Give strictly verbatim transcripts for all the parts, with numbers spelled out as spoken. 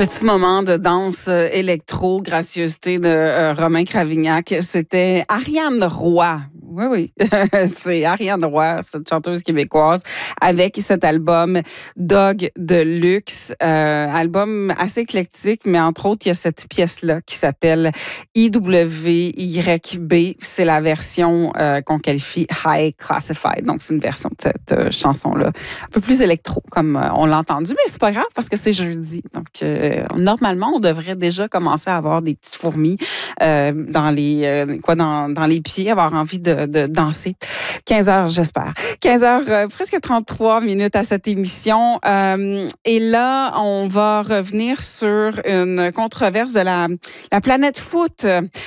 Petit moment de danse euh, électro, gracieuseté de euh, Romain Cravignac. C'était Ariane Roy. Oui, oui, c'est Ariane Roy, cette chanteuse québécoise, avec cet album Dog de luxe. Euh, album assez éclectique, mais entre autres, il y a cette pièce-là qui s'appelle I W Y B. C'est la version euh, qu'on qualifie High Classified. Donc, c'est une version de cette euh, chanson-là, un peu plus électro, comme euh, on l'a entendu, mais c'est pas grave parce que c'est jeudi. Donc, euh, normalement, on devrait déjà commencer à avoir des petites fourmis euh, dans les euh, quoi dans, dans les pieds, avoir envie de de danser. quinze heures, j'espère. quinze heures, euh, presque trente-trois minutes à cette émission. Euh, et là, on va revenir sur une controverse de la, la planète foot.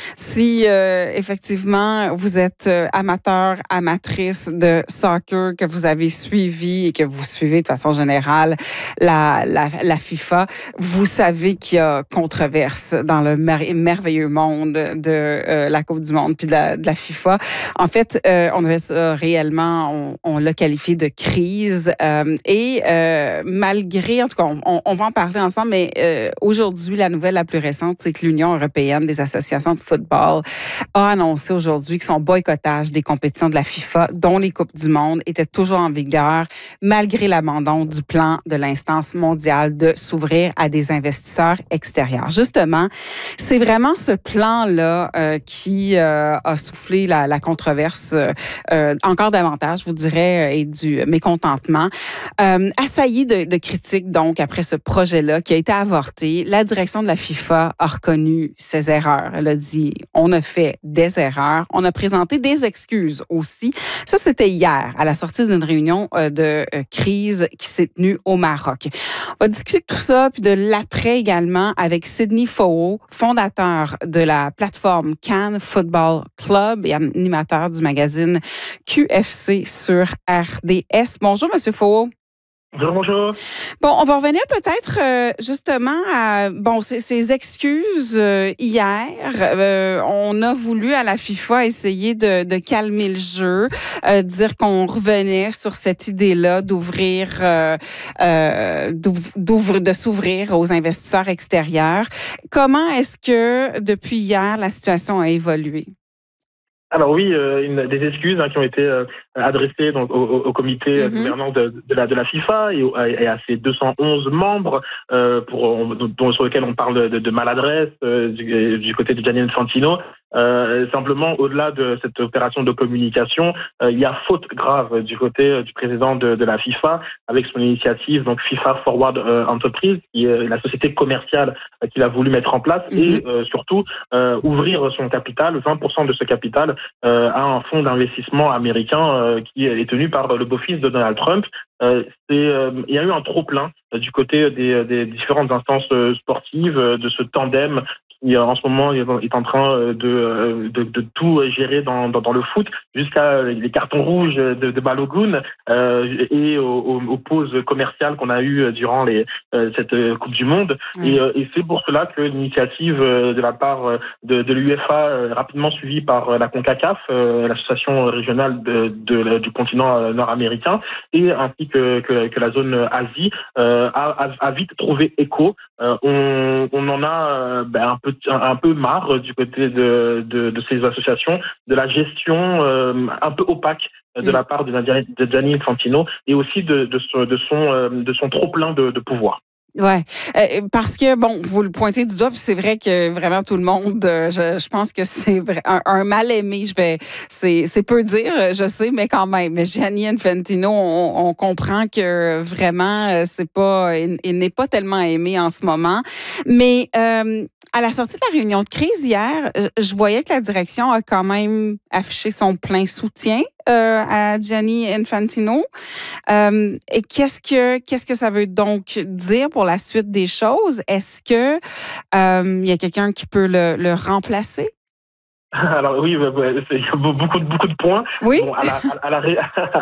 Si, euh, effectivement, vous êtes amateur, amatrice de soccer, que vous avez suivi et que vous suivez de façon générale la, la, la FIFA, vous savez qu'il y a controverse dans le merveilleux monde de euh, la Coupe du monde puis de la, de la FIFA. En fait, euh, on avait ça réellement, on, on l'a qualifié de crise. Euh, et euh, malgré, en tout cas, on, on va en parler ensemble, mais euh, aujourd'hui, la nouvelle la plus récente, c'est que l'Union européenne des associations de football a annoncé aujourd'hui que son boycottage des compétitions de la FIFA, dont les Coupes du monde, était toujours en vigueur, malgré l'abandon du plan de l'instance mondiale de s'ouvrir à des investisseurs extérieurs. Justement, c'est vraiment ce plan-là euh, qui euh, a soufflé la, la controverse euh, encore davantage, je vous dirais, et du mécontentement. Euh, assailli de, de critiques, donc, après ce projet-là qui a été avorté, la direction de la FIFA a reconnu ses erreurs. Elle a dit, on a fait des erreurs. On a présenté des excuses aussi. Ça, c'était hier, à la sortie d'une réunion euh, de euh, crise qui s'est tenue au Maroc. On va discuter de tout ça, puis de l'après également, avec Sidney Fowo, fondateur de la plateforme Cannes Football Club et animateur du magazine Q F C sur R D S. Bonjour, Monsieur Fowo. Bonjour, bonjour. Bon, on va revenir peut-être euh, justement à bon ces, ces excuses euh, hier. Euh, on a voulu à la FIFA essayer de, de calmer le jeu, euh, dire qu'on revenait sur cette idée-là d'ouvrir, euh, euh, d'ouvrir, de s'ouvrir aux investisseurs extérieurs. Comment est-ce que depuis hier la situation a évolué? Alors oui, euh, une, des excuses hein, qui ont été euh, adressées donc, au, au comité mm-hmm. gouvernant de, de, la, de la FIFA et, au, et à ses deux cent onze membres, euh, pour, on, dont, sur lesquels on parle de, de maladresse euh, du, du côté de Gianni Infantino. Euh, simplement, au-delà de cette opération de communication, euh, il y a faute grave du côté euh, du président de, de la FIFA avec son initiative, donc FIFA Forward euh, Enterprise, qui est la société commerciale euh, qu'il a voulu mettre en place mm-hmm. et euh, surtout euh, ouvrir son capital, vingt pour cent de ce capital, euh, à un fonds d'investissement américain euh, qui est tenu par le beau-fils de Donald Trump. Euh, c'est, euh, il y a eu un trop-plein euh, du côté des, des différentes instances euh, sportives, euh, de ce tandem qui en ce moment est en train de, de, de tout gérer dans, dans, dans le foot, jusqu'à les cartons rouges de, de Balogun euh, et aux, aux pauses commerciales qu'on a eues durant les, euh, cette Coupe du Monde. Mmh. Et, et c'est pour cela que l'initiative de la part de, de l'UEFA, rapidement suivie par la CONCACAF, euh, l'association régionale de, de, du continent nord-américain, et ainsi que, que, que la zone Asie, euh, a, a vite trouvé écho. Euh, on, on en a ben, un peu un peu marre du côté de, de, de ces associations, de la gestion euh, un peu opaque de la part de, de Gianni Infantino et aussi de, de, son, de son, de son trop-plein de, de pouvoir. Ouais, euh, parce que bon, vous le pointez du doigt, puis c'est vrai que vraiment tout le monde, euh, je, je pense que c'est un, un mal aimé. Je vais, c'est, c'est peu dire, je sais, mais quand même. Mais Gianni Infantino, on, on comprend que vraiment c'est pas, il, il n'est pas tellement aimé en ce moment. Mais euh, à la sortie de la réunion de crise hier, je voyais que la direction a quand même affiché son plein soutien euh, à Gianni Infantino. Euh, et qu'est-ce que qu'est-ce que ça veut donc dire pour la suite des choses? Est-ce que euh, il y a quelqu'un qui peut le, le remplacer? Alors oui, il y a beaucoup, beaucoup de points. Oui. Bon, à, la, à, la,